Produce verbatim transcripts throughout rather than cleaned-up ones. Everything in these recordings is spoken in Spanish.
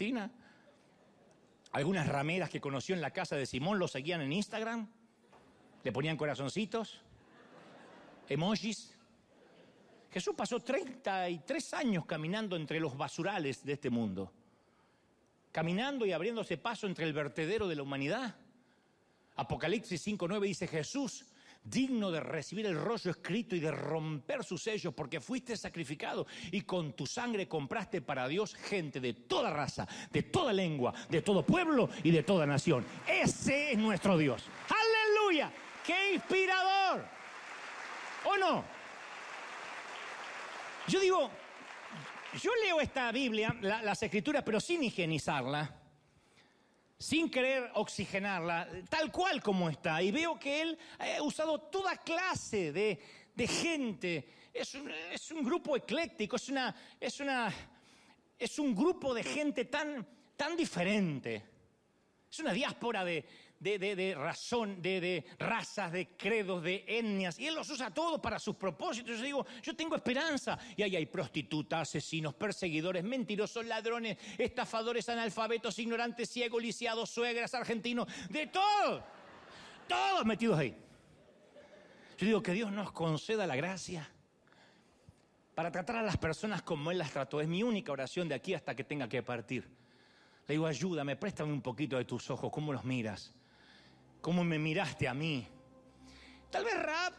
Argentina. Algunas rameras que conoció en la casa de Simón lo seguían en Instagram. Le ponían corazoncitos, emojis. Jesús pasó treinta y tres años caminando entre los basurales de este mundo. Caminando y abriéndose paso entre el vertedero de la humanidad. Apocalipsis cinco nueve dice: Jesús, digno de recibir el rollo escrito y de romper sus sellos, porque fuiste sacrificado y con tu sangre compraste para Dios gente de toda raza, de toda lengua, de todo pueblo y de toda nación. Ese es nuestro Dios. ¡Aleluya! ¡Qué inspirador! ¿O no? Yo digo, yo leo esta Biblia, la, las Escrituras, pero sin higienizarla, sin querer oxigenarla, tal cual como está. Y veo que él ha usado toda clase de, de gente. Es un, es un grupo ecléctico, es, una, es, una, es un grupo de gente tan, tan diferente. Es una diáspora de, de, de, de razón, de, de razas, de credos, de etnias. Y él los usa todos para sus propósitos. Yo digo, yo tengo esperanza. Y ahí hay prostitutas, asesinos, perseguidores, mentirosos, ladrones, estafadores, analfabetos, ignorantes, ciegos, lisiados, suegras, argentinos. De todo. Todos metidos ahí. Yo digo, que Dios nos conceda la gracia para tratar a las personas como Él las trató. Es mi única oración de aquí hasta que tenga que partir. Le digo, ayúdame, préstame un poquito de tus ojos. ¿Cómo los miras? ¿Cómo me miraste a mí? Tal vez Rahab,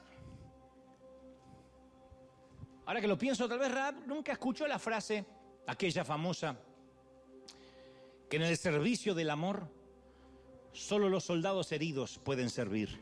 ahora que lo pienso, tal vez Rahab nunca escuchó la frase, aquella famosa, que en el servicio del amor solo los soldados heridos pueden servir.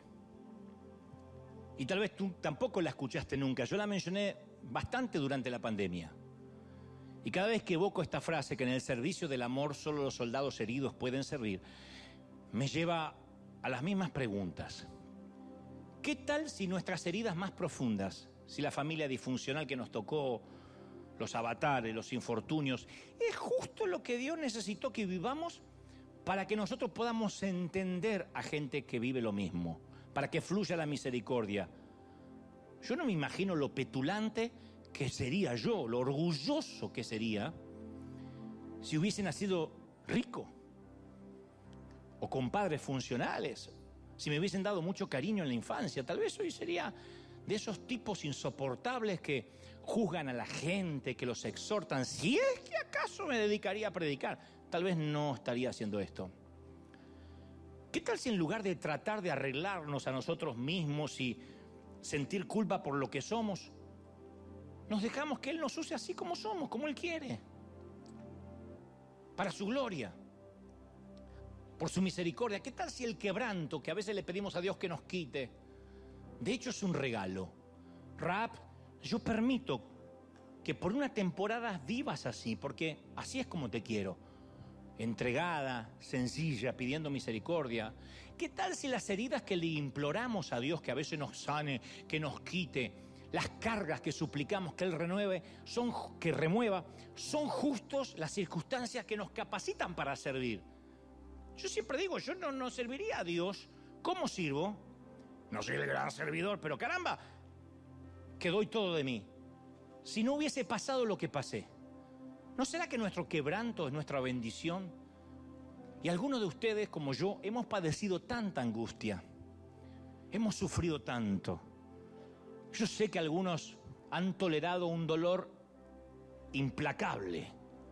Y tal vez tú tampoco la escuchaste nunca. Yo la mencioné bastante durante la pandemia. Y cada vez que evoco esta frase, que en el servicio del amor solo los soldados heridos pueden servir, me lleva a las mismas preguntas. ¿Qué tal si nuestras heridas más profundas, si la familia disfuncional que nos tocó, los avatares, los infortunios, es justo lo que Dios necesitó que vivamos para que nosotros podamos entender a gente que vive lo mismo, para que fluya la misericordia? Yo no me imagino lo petulante que sería yo, lo orgulloso que sería si hubiese nacido rico o con padres funcionales, si me hubiesen dado mucho cariño en la infancia. Tal vez hoy sería de esos tipos insoportables que juzgan a la gente, que los exhortan. Si es que acaso me dedicaría a predicar, tal vez no estaría haciendo esto. ¿Qué tal si en lugar de tratar de arreglarnos a nosotros mismos y sentir culpa por lo que somos, nos dejamos que Él nos use así como somos, como Él quiere, para su gloria, por su misericordia? ¿Qué tal si el quebranto que a veces le pedimos a Dios que nos quite, de hecho es un regalo? Rahab, yo permito que por una temporada vivas así, porque así es como te quiero, entregada, sencilla, pidiendo misericordia. ¿Qué tal si las heridas que le imploramos a Dios que a veces nos sane, que nos quite, las cargas que suplicamos que Él renueve, son, que remueva, son justos las circunstancias que nos capacitan para servir? Yo siempre digo, yo no, no serviría a Dios. ¿Cómo sirvo? No soy el gran servidor, pero caramba, que doy todo de mí. Si no hubiese pasado lo que pasé, ¿no será que nuestro quebranto es nuestra bendición? Y algunos de ustedes, como yo, hemos padecido tanta angustia, hemos sufrido tanto. Yo sé que algunos han tolerado un dolor implacable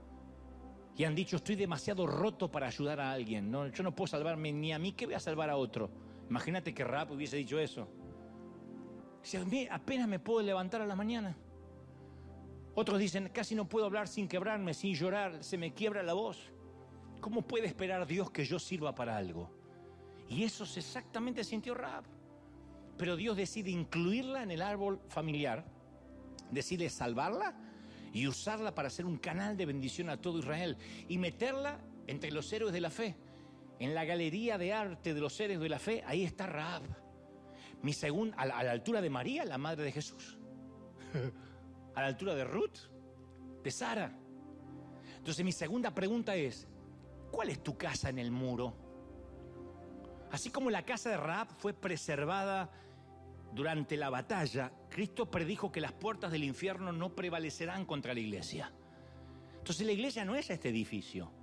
y han dicho, estoy demasiado roto para ayudar a alguien. No, yo no puedo salvarme ni a mí, ¿qué voy a salvar a otro? Imagínate que Rahab hubiese dicho eso. Si a mí apenas me puedo levantar a la mañana. Otros dicen, casi no puedo hablar sin quebrarme, sin llorar, se me quiebra la voz. ¿Cómo puede esperar Dios que yo sirva para algo? Y eso es exactamente sintió Rahab. Pero Dios decide incluirla en el árbol familiar, decide salvarla y usarla para ser un canal de bendición a todo Israel y meterla entre los héroes de la fe. En la galería de arte de los héroes de la fe, ahí está Rahab. Mi segunda, a la, a la altura de María, la madre de Jesús. A la altura de Ruth, de Sara. Entonces mi segunda pregunta es, ¿cuál es tu casa en el muro? Así como la casa de Rahab fue preservada durante la batalla, Cristo predijo que las puertas del infierno no prevalecerán contra la iglesia. Entonces la iglesia no es este edificio.